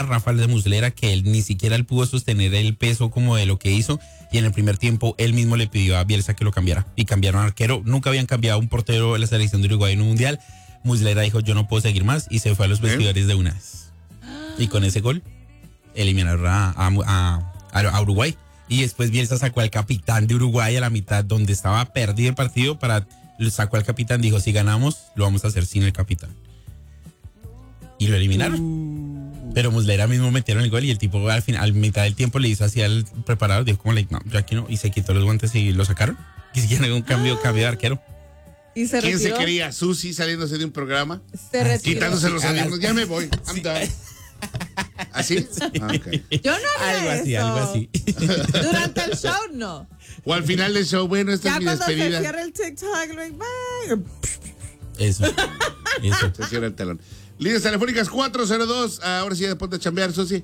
Rafael de Muslera, que él ni siquiera él pudo sostener el peso como de lo que hizo, y en el primer tiempo él mismo le pidió a Bielsa que lo cambiara, y cambiaron al arquero. Nunca habían cambiado un portero de la selección de Uruguay en un mundial. Muslera dijo, yo no puedo seguir más, y se fue a los vestidores de una vez. Y con ese gol eliminaron a Uruguay. Y después Bielsa sacó al capitán de Uruguay a la mitad, donde estaba perdido el partido, sacó al capitán, dijo, si ganamos, lo vamos a hacer sin el capitán. Y lo eliminaron. Pero Muslera mismo metieron el gol, y el tipo al final, al mitad del tiempo le hizo así al preparador, dijo como, no, yo aquí no, y se quitó los guantes y lo sacaron. Y siguieron un cambio de arquero. ¿Y se ¿Quién retiró? se quería? ¿Susi saliéndose de un programa? Se retiró. Quitándose los aviones. Ya me voy. I'm done. ¿Así? Sí. Okay. Yo no haría Algo así. Durante el show, no. O al final del show, bueno, esta Ya es mi cuando despedida. se cierra el TikTok, like, bye. Eso. Se cierra el telón. Líneas telefónicas 402, ahora sí, ponte a chambear, Susi.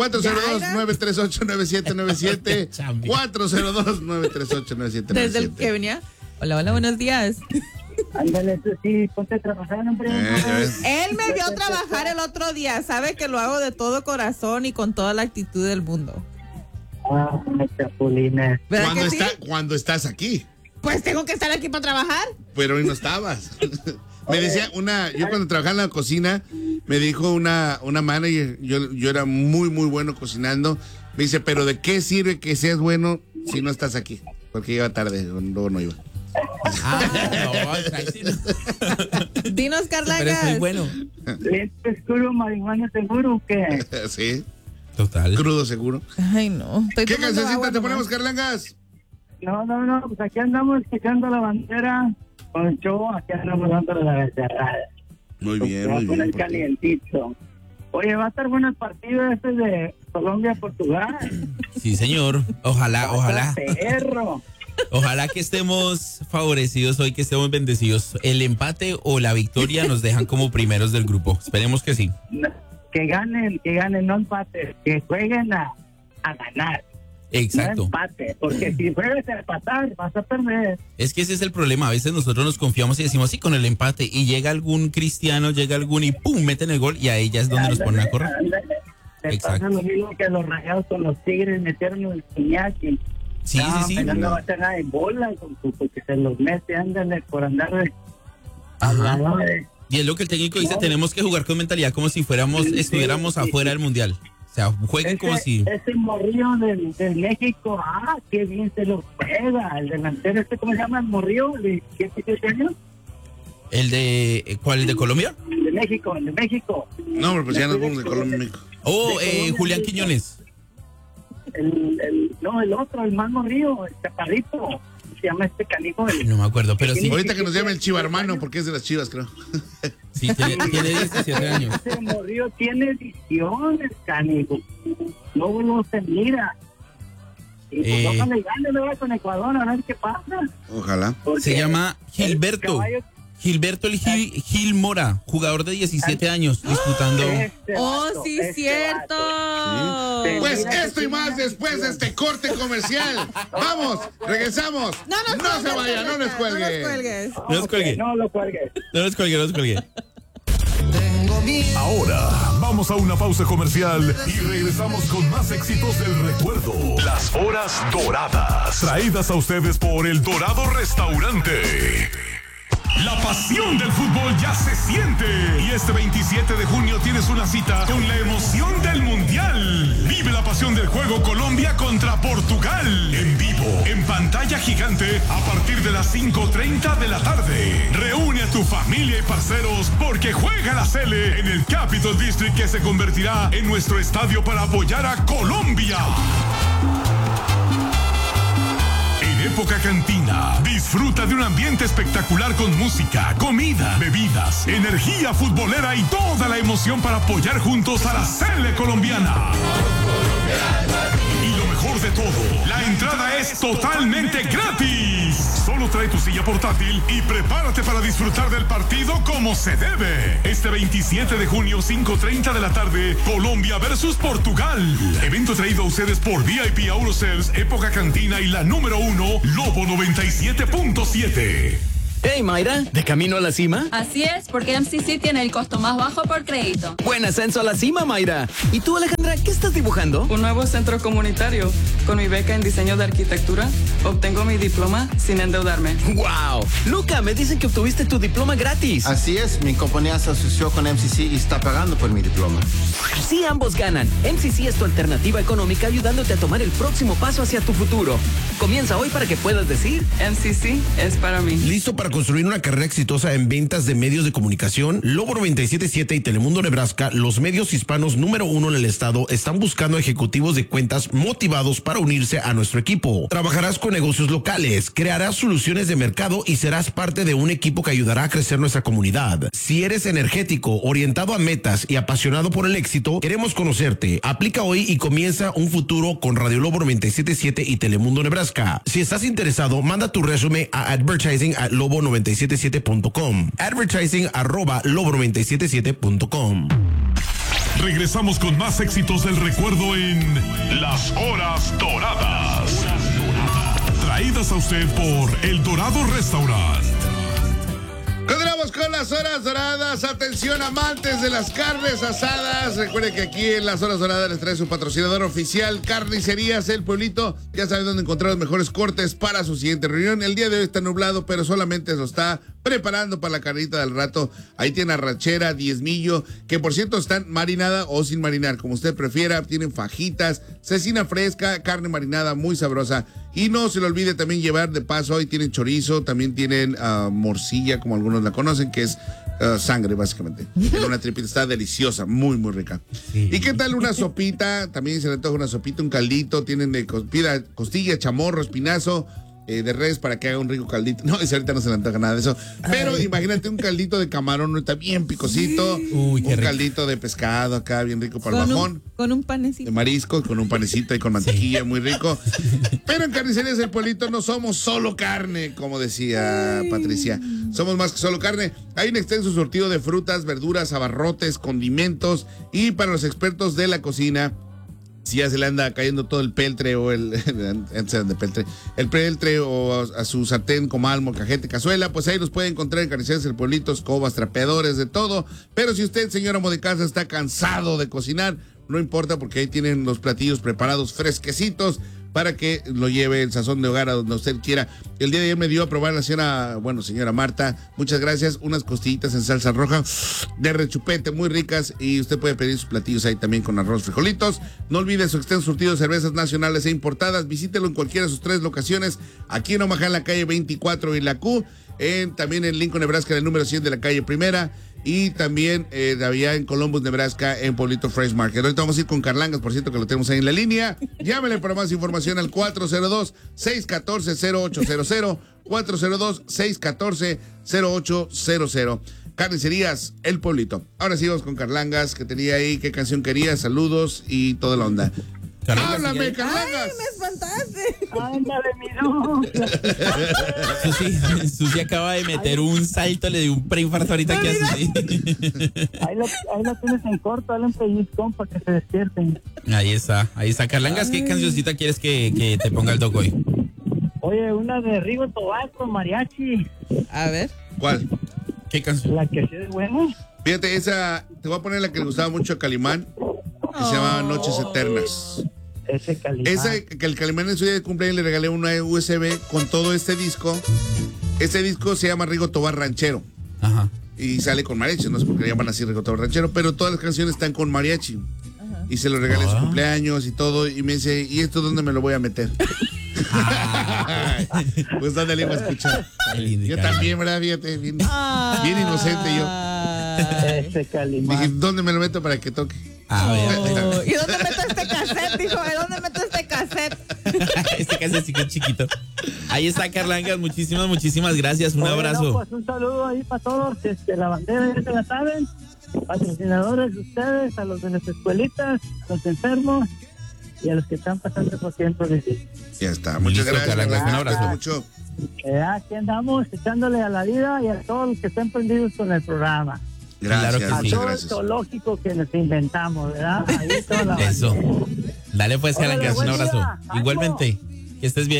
402-938-9797. 402-938-9797. Desde el que venía. Hola, hola, buenos días. Ándale, tú sí, ponte a trabajar, hombre. Él me vio trabajar el otro día. Sabe que lo hago de todo corazón y con toda la actitud del mundo. Ah, chapulines. ¿Verdad que sí? Cuando estás aquí, Pues tengo que estar aquí para trabajar. pero hoy no estabas. Me decía yo cuando trabajaba en la cocina, me dijo una manager, yo era muy, muy bueno cocinando. Me dice, pero ¿de qué sirve que seas bueno si no estás aquí? Porque iba tarde, luego no iba. Dinos, Pero Carlangas. es muy bueno. ¿Lente oscuro, marihuana seguro o qué? Sí, Total. crudo seguro. Ay, no. Estoy ¿Qué tomando cancioncita agua te nomás. ponemos, Carlangas? No, pues aquí andamos escuchando la bandera con el show, aquí andamos dándole la becerrada. Muy bien, muy Con bien. el calientito. Oye, va a estar bueno el partido este de Colombia-Portugal. Sí, señor. Ojalá. Perro. Ojalá que estemos favorecidos hoy, que estemos bendecidos. El empate o la victoria nos dejan como primeros del grupo. Esperemos que sí. Que ganen, no empate, que jueguen a ganar. Exacto. No empate, porque si juegas a empatar, vas a perder. Es que ese es el problema. A veces nosotros nos confiamos y decimos sí con el empate, y llega algún cristiano, y ¡pum! Meten el gol, y ahí ya es donde nos ponen a correr. Le Exacto. pasa lo mismo que los Rayados con los Tigres, metieron el Iñaki. Sí. No va a tener nada de bola, porque se los mete, ándale, por andar de... Ajá. Y es lo que el técnico dice, tenemos que jugar con mentalidad como si estuviéramos afuera del mundial. O sea, jueguen como si... Ese morrillo del México, qué bien se lo juega. El delantero ¿cómo se llama? El morrillo de 17 años. ¿Cuál? ¿El de Colombia? El de México. No, pero pues ya nos vamos de Colombia, México. Julián Quiñones. El otro, el más morrillo, el chaparrito. Se llama canijo. No me acuerdo, pero sí. Ahorita que nos llame el chivarmano, porque es de las Chivas, creo. Sí, tiene 17 años. Ese morrillo tiene visiones, canijo. No se mira. Y pues ojalá y gane, le va con Ecuador, a ver qué pasa. Ojalá. Porque Se llama Gilberto. Gilberto Gil Mora, jugador de 17 años, disputando. Sí, cierto. Sí. Pues esto y más después de este corte comercial. Vamos, regresamos. No se vaya, no nos cuelgue. No nos cuelgue. No lo cuelgues. No nos cuelgue. Ahora vamos a una pausa comercial y regresamos con más éxitos del recuerdo. Las horas doradas, traídas a ustedes por El Dorado Restaurante. La pasión del fútbol ya se siente. Y este 27 de junio tienes una cita con la emoción del Mundial. Vive la pasión del juego Colombia contra Portugal. En vivo, en pantalla gigante, a partir de las 5:30 de la tarde. Reúne a tu familia y parceros porque juega la Sele en el Capital District, que se convertirá en nuestro estadio para apoyar a Colombia. Época Cantina. Disfruta de un ambiente espectacular con música, comida, bebidas, energía futbolera y toda la emoción para apoyar juntos a la Sele colombiana. Y lo mejor de todo, la entrada es totalmente gratis. Solo trae tu silla portátil y prepárate para disfrutar del partido como se debe. Este 27 de junio, 5:30 de la tarde, Colombia versus Portugal. Evento traído a ustedes por VIP Autosales, Época Cantina y la número 1, Lobo 97.7. Hey, Mayra, ¿de camino a la cima? Así es, porque MCC tiene el costo más bajo por crédito. Buen ascenso a la cima, Mayra. ¿Y tú, Alejandra, qué estás dibujando? Un nuevo centro comunitario. Con mi beca en diseño de arquitectura, obtengo mi diploma sin endeudarme. ¡Wow! Luca, me dicen que obtuviste tu diploma gratis. Así es, mi compañía se asoció con MCC y está pagando por mi diploma. Así ambos ganan. MCC es tu alternativa económica ayudándote a tomar el próximo paso hacia tu futuro. Comienza hoy para que puedas decir: MCC es para mí. ¿Listo para construir una carrera exitosa en ventas de medios de comunicación? Lobo 97.7 y Telemundo Nebraska, los medios hispanos número 1 en el estado, están buscando ejecutivos de cuentas motivados para unirse a nuestro equipo. Trabajarás con negocios locales, crearás soluciones de mercado y serás parte de un equipo que ayudará a crecer nuestra comunidad. Si eres energético, orientado a metas y apasionado por el éxito, queremos conocerte. Aplica hoy y comienza un futuro con Radio Lobo 97.7 y Telemundo Nebraska. Si estás interesado, manda tu resumen a advertising@lobo977.com. advertising@lobo977.com. Regresamos con más éxitos del recuerdo en Las Horas Doradas. Traídas a usted por El Dorado Restaurant. Continuamos con las horas doradas. Atención, amantes de las carnes asadas. Recuerden que aquí en las horas doradas les trae su patrocinador oficial, Carnicerías El Pueblito. Ya saben dónde encontrar los mejores cortes para su siguiente reunión. El día de hoy está nublado, pero solamente lo está preparando para la carnita del rato. Ahí tiene arrachera, diezmillo, que por cierto están marinada o sin marinar, como usted prefiera. Tienen fajitas, cecina fresca, carne marinada muy sabrosa. Y no se le olvide también llevar de paso, hoy tienen chorizo, también tienen morcilla, como algunos la conocen, que es sangre, básicamente. En una tripita, está deliciosa, muy, muy rica. Sí. ¿Y qué tal una sopita? También se le antoja una sopita, un caldito. Tienen de costilla, chamorro, espinazo, de res para que haga un rico caldito. No, ahorita no se le antoja nada de eso. Pero imagínate un caldito de camarón, está bien picosito. Uy, un caldito de pescado acá, bien rico para el bajón. Con un panecito. De marisco, con un panecito y con mantequilla, muy rico. Pero en Carnicerías El Pueblito no somos solo carne, como decía Patricia. Somos más que solo carne. Hay un extenso surtido de frutas, verduras, abarrotes, condimentos. Y para los expertos de la cocina, si ya se le anda cayendo todo el peltre o el peltre o a su sartén, comal, molcajete, cazuela, pues ahí los puede encontrar en Carnicerías El Pueblito, escobas, trapeadores, de todo. Pero si usted, señor amo de casa, está cansado de cocinar, no importa, porque ahí tienen los platillos preparados fresquecitos para que lo lleve el sazón de hogar a donde usted quiera. El día de ayer me dio a probar la señora Marta, muchas gracias, unas costillitas en salsa roja de rechupete muy ricas, y usted puede pedir sus platillos ahí también con arroz, frijolitos. No olvide su extenso surtido de cervezas nacionales e importadas. Visítelo en cualquiera de sus 3 locaciones, aquí en Omaha en la calle 24 y la Q, también en Lincoln, Nebraska, en el número 100 de la calle Primera, y también allá en Columbus, Nebraska, en Pueblito Fresh Market. Ahorita vamos a ir con Carlangas, por cierto, que lo tenemos ahí en la línea. Llámele para más información al 402-614-0800, 402-614-0800. Carnicerías El Pueblito. Ahora sí vamos con Carlangas, que tenía ahí qué canción quería, saludos y toda la onda. ¡Háblame, Carlangas! ¡Ay, me espantaste! ¡Ándale, mi Dios! Susi acaba de meter un salto, le dio un preinfarto ahorita que a Susi. Ahí lo tienes en corto, dale un pellizcón para que se despierten. Ahí está. Carlangas, ¿qué cancioncita quieres que te ponga el doc hoy? Oye, una de Rigo Tobar con mariachi. A ver. ¿Cuál? ¿Qué canción? La que sí es buena. Fíjate, esa, te voy a poner la que le gustaba mucho a Calimán, que se llama Noches Eternas. Ese Calimán. Esa, que el Calimán en su día de cumpleaños le regalé una USB con todo este disco. Este disco se llama Rigo Tobar Ranchero. Ajá. Y sale con mariachi, no sé por qué le llaman así Rigo Tobar Ranchero, pero todas las canciones están con mariachi. Ajá. Y se lo regalé en su cumpleaños y todo, y me dice, ¿y esto dónde me lo voy a meter? Pues dónde le iba a escuchar. Yo también, ¿verdad? Fíjate, bien inocente yo. Ese Calimán. Dije, ¿dónde me lo meto para que toque? ¿Y dónde meto este cassette? Dijo, ¿dónde meto este cassette? Este cassette es chiquito. Ahí está, Carlangas, muchísimas gracias, un abrazo. No, pues un saludo ahí para todos, la bandera ya se la saben, patrocinadores de ustedes, a los de las escuelitas, los enfermos y a los que están pasando por tiempo difícil. Ya está, muchas gracias, Carlangas, un abrazo mucho. Aquí andamos echándole a la vida y a todos los que están prendidos con el programa. Gracias, claro que sí. A todo el zoológico que nos inventamos, ¿verdad? Ahí toda la Eso. Dale pues, Carlangas, un abrazo. Igualmente, que estés bien.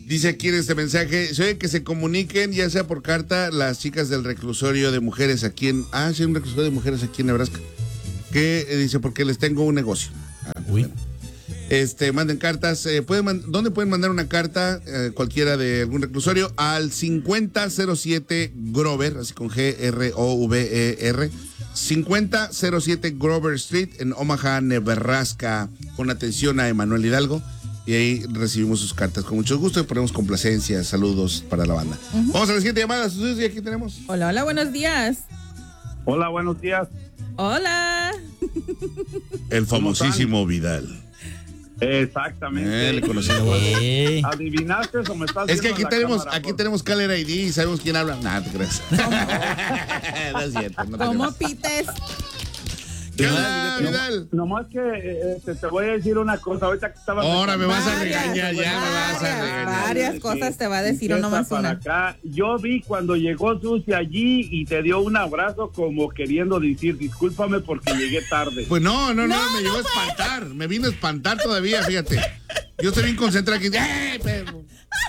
Dice aquí en este mensaje, se oye que se comuniquen, ya sea por carta, las chicas del reclusorio de mujeres aquí en... sí, un reclusorio de mujeres aquí en Nebraska. Que dice, porque les tengo un negocio. Uy. Manden cartas. ¿Dónde pueden mandar una carta? Cualquiera de algún reclusorio. Al 5007 Grover, así con Grover. 5007 Grover Street en Omaha, Nebraska. Con atención a Emanuel Hidalgo. Y ahí recibimos sus cartas con mucho gusto y ponemos complacencias, saludos para la banda. Vamos a la siguiente llamada, Susi, aquí tenemos. Hola, hola, buenos días. Hola, buenos días. Hola. El famosísimo Vidal. Exactamente. Le conocemos. ¿Adivinaste o me estás Es que viendo aquí tenemos Caller ID y sabemos quién habla. Nada, te crees. No es cierto. No ¿Cómo pites? ¿Qué onda, Vidal? Nomás que te voy a decir una cosa. Ahorita que estaba... Ahora me vas a regañar, ya me vas a regañar. Varias cosas te va a decir o nomás una. Acá. Yo vi cuando llegó Susi allí y te dio un abrazo como queriendo decir, discúlpame porque llegué tarde. Pues no, me llegó a espantar. Me vino a espantar todavía, fíjate. Yo estoy bien concentrado aquí. Perro!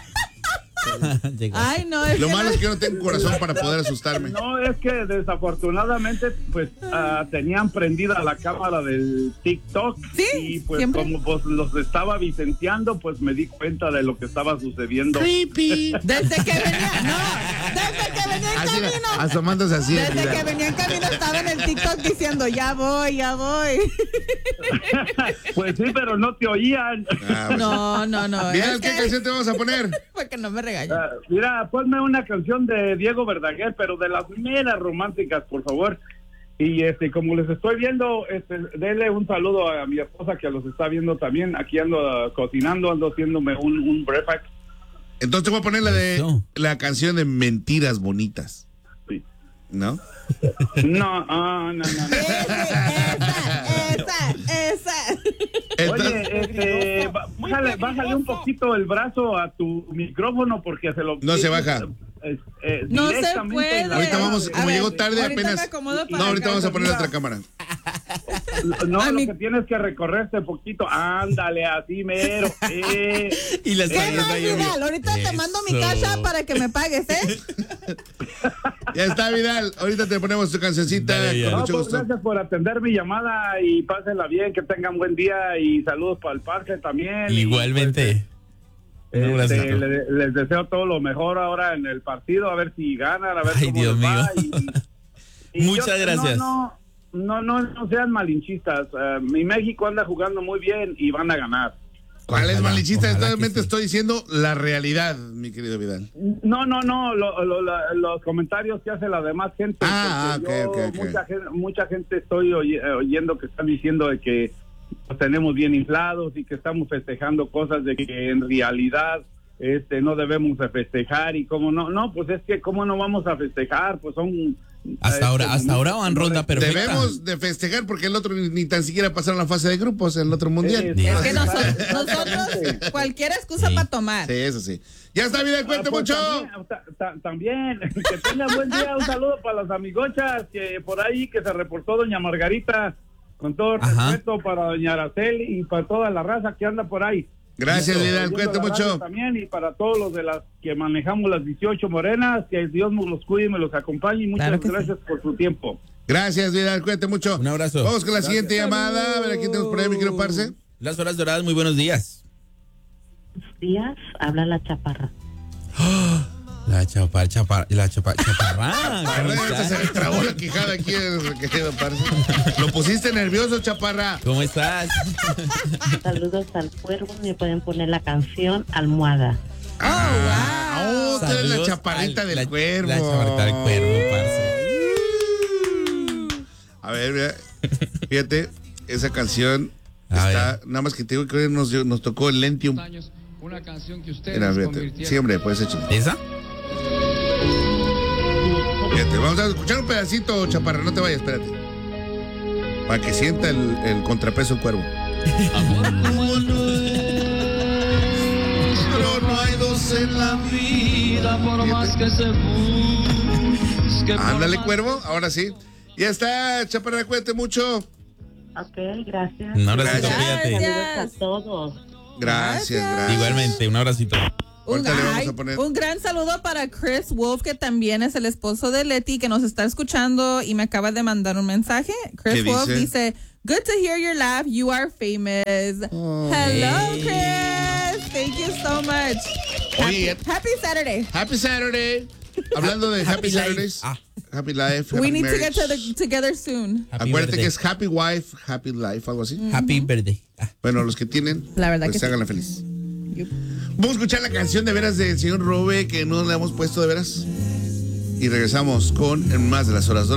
Ay, no, Lo malo es que yo no tengo corazón para poder asustarme. No, es que desafortunadamente pues tenían prendida la cámara del TikTok. Sí, y pues siempre. como pues los estaba vicenciando, pues me di cuenta de lo que estaba sucediendo. Creepy. Desde que venía en camino. Asomándose así. Desde que venía en camino estaba en el TikTok diciendo, ya voy. Pues sí, pero no te oían. No. Mira, ¿qué canción te vamos a poner? Porque no me regañes. Mira, ponme una canción de Diego Verdaguer, pero de las primeras románticas, por favor. Y como les estoy viendo, denle un saludo a mi esposa que los está viendo también. Aquí ando cocinando, ando haciéndome un breakfast. Entonces voy a poner la canción de Mentiras Bonitas. Sí. ¿No? No. Esa. Oye, bájale un poquito el brazo a tu micrófono porque se lo... No se baja. No se puede. Ahorita vamos, como llegó tarde apenas. Ahorita vamos a poner otra cámara. No, lo que tienes que recorrerte poquito. Ándale, así mero. Y la ¿Qué más, Vidal? Ahorita te mando mi casa para que me pagues, ¿eh? Ya está, Vidal. Ahorita te ponemos tu cancioncita. Con mucho gusto. Gracias por atender mi llamada y pásenla bien, que tengan buen día y saludos para el parque también. Igualmente. Les deseo todo lo mejor ahora en el partido, a ver si ganan, a ver cómo Dios les va. mío. Muchas gracias. No sean malinchistas. Mi México anda jugando muy bien y van a ganar. ¿Cuál es malinchista? Solamente estoy diciendo la realidad, mi querido Vidal. No, los comentarios que hace la demás gente. Okay. Mucha gente estoy oyendo que están diciendo de que nos tenemos bien inflados y que estamos festejando cosas de que en realidad no debemos de festejar y cómo no, pues es que cómo no vamos a festejar, pues son... Hasta ahora van ronda perfecta. Debemos de festejar porque el otro ni tan siquiera pasaron la fase de grupos, el otro mundial. Es que nosotros cualquier excusa para tomar. Sí, eso sí. Ya está, Vidal, cuente mucho. También, que tengan buen día. Un saludo para las amigochas que por ahí que se reportó doña Margarita, con todo el respeto para doña Araceli y para toda la raza que anda por ahí. Gracias, Vidal, cuente mucho. También y para todos los de las que manejamos las 18 morenas, que Dios nos los cuide y me los acompañe y muchas gracias por su tiempo. Gracias, Vidal, cuente mucho. Un abrazo. Vamos con la siguiente llamada. A ver, aquí tenemos por ahí, mi querido parce. Las horas doradas, muy buenos días. Buenos días, habla la Chaparra. La chaparra. Se me trabó la quijada aquí, querido parce. Lo pusiste nervioso, Chaparra. ¿Cómo estás? Saludos al cuervo, me pueden poner la canción Almohada. Wow. Tú eres la chaparrita del cuervo. La chaparrita del cuervo, parce. A ver, mira, fíjate, esa canción está, nada más que te digo que hoy nos tocó el Lentium. Una canción que ustedes convirtieron. Sí, hombre, pues échale. ¿Esa? Fíjate, vamos a escuchar un pedacito, Chaparra, no te vayas, espérate. Para que sienta el contrapeso el cuervo. Amor como no es, pero no hay dos en la vida, por más que se busque. Ándale, cuervo, ahora sí. Ya está, Chaparra, cuídate mucho. Ok, gracias. Un abracito, cuídate. Gracias a todos. Gracias. Igualmente, un abracito. Ahorita le vamos a poner. Un gran saludo para Chris Wolf, que también es el esposo de Leti, que nos está escuchando y me acaba de mandar un mensaje. Chris Wolf dice, good to hear your laugh, you are famous. Hello, Chris. Thank you so much. Happy Saturday. Happy Saturday. Hablando de Happy Saturdays. Happy Life. We happy need marriage. to get together soon. Acuérdate que es Happy Wife, Happy Life, algo así. Happy Birthday. Bueno, los que tienen, la verdad pues que háganla feliz. Vamos a escuchar la canción de veras del señor Robe, que no la hemos puesto de veras. Y regresamos con En Más de las Horas.